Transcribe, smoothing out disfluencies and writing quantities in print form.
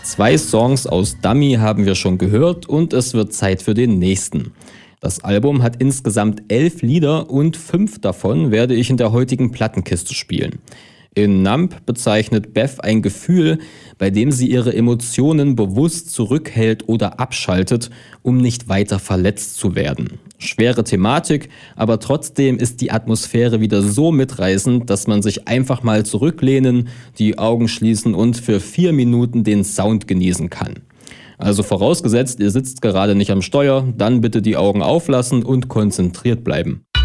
2 Songs aus Dummy haben wir schon gehört und es wird Zeit für den nächsten. Das Album hat insgesamt 11 Lieder und 5 davon werde ich in der heutigen Plattenkiste spielen. In Numb bezeichnet Beth ein Gefühl, bei dem sie ihre Emotionen bewusst zurückhält oder abschaltet, um nicht weiter verletzt zu werden. Schwere Thematik, aber trotzdem ist die Atmosphäre wieder so mitreißend, dass man sich einfach mal zurücklehnen, die Augen schließen und für 4 Minuten den Sound genießen kann. Also vorausgesetzt, ihr sitzt gerade nicht am Steuer, dann bitte die Augen auflassen und konzentriert bleiben.